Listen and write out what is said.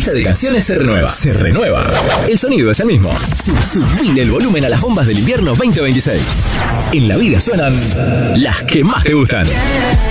lista de canciones se renueva. Se renueva. El sonido es el mismo. Subile el volumen a las bombas del invierno 2026. En la vida suenan las que más te gustan.